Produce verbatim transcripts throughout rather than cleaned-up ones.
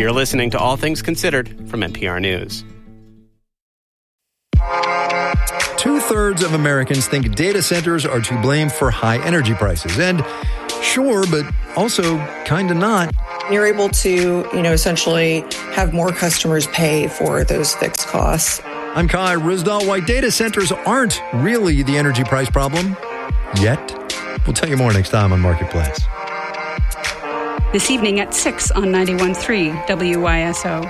You're listening to All Things Considered from N P R News. Two-thirds of Americans think data centers are to blame for high energy prices. And sure, but also kind of not. You're able to, you know, essentially have more customers pay for those fixed costs. I'm Kai Ryssdal. Why data centers aren't really the energy price problem yet. We'll tell you more next time on Marketplace. This evening at six on ninety-one point three W Y S O.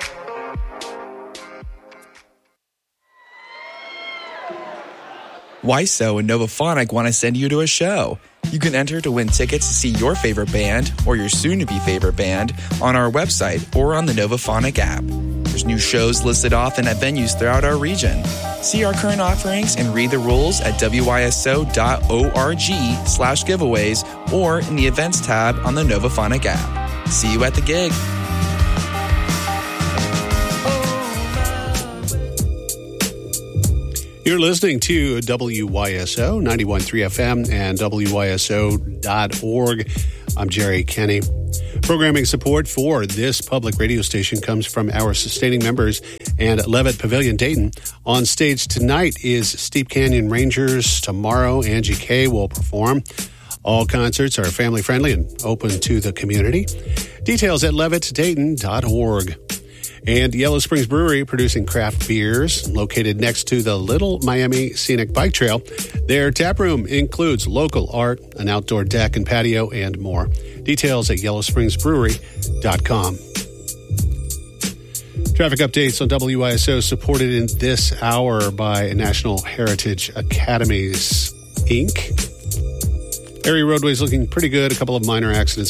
Y S O and Novaphonic want to send you to a show. You can enter to win tickets to see your favorite band or your soon-to-be favorite band on our website or on the Novaphonic app. There's new shows listed often at venues throughout our region. See our current offerings and read the rules at W Y S O dot org slash giveaways or in the events tab on the Novaphonic app. See you at the gig. You're listening to W Y S O ninety-one point three F M and W Y S O dot org. I'm Jerry Kenny. Programming support for this public radio station comes from our sustaining members and Levitt Pavilion Dayton. On stage tonight is Steep Canyon Rangers. Tomorrow, Angie Kay will perform. All concerts are family friendly and open to the community. Details at levitt dayton dot org. And Yellow Springs Brewery, producing craft beers, located next to the Little Miami Scenic Bike Trail. Their tap room includes local art, an outdoor deck and patio, and more. Details at yellow springs brewery dot com. Traffic updates on W I S O supported in this hour by National Heritage Academies, Incorporated. Area roadways looking pretty good. A couple of minor accidents